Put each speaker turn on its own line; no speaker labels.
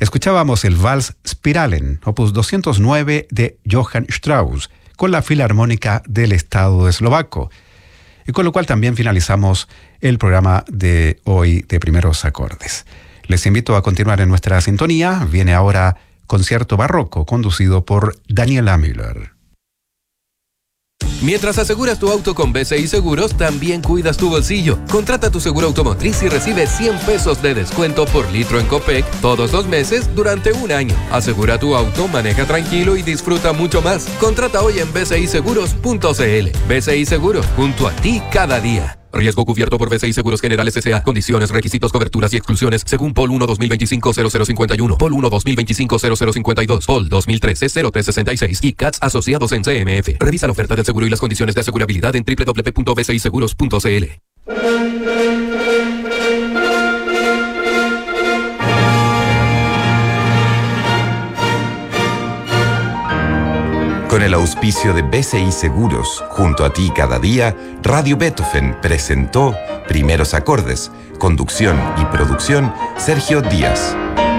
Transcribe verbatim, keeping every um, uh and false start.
Escuchábamos el Vals Spiralen, opus doscientos nueve de Johann Strauss, con la Filarmónica del Estado Eslovaco. Y con lo cual también finalizamos el programa de hoy de Primeros Acordes. Les invito a continuar en nuestra sintonía. Viene ahora Concierto Barroco, conducido por Daniela Müller.
Mientras aseguras tu auto con B C I Seguros, también cuidas tu bolsillo. Contrata tu seguro automotriz y recibe cien pesos de descuento por litro en Copec todos los meses durante un año. Asegura tu auto, maneja tranquilo y disfruta mucho más. Contrata hoy en b c i seguros punto c l. B C I Seguros, junto a ti cada día. Riesgo cubierto por B C I Seguros Generales S A. Condiciones, requisitos, coberturas y exclusiones según P O L uno dos mil veinticinco cero cero cincuenta y uno, P O L uno dos mil veinticinco cero cero cincuenta y dos, P O L dos mil trece cero tres sesenta y seis y C A T S asociados en C M F. Revisa la oferta del seguro y las condiciones de asegurabilidad en w w w punto b c i seguros punto c l.
Con el auspicio de B C I Seguros, junto a ti cada día, Radio Beethoven presentó Primeros Acordes, conducción y producción, Sergio Díaz.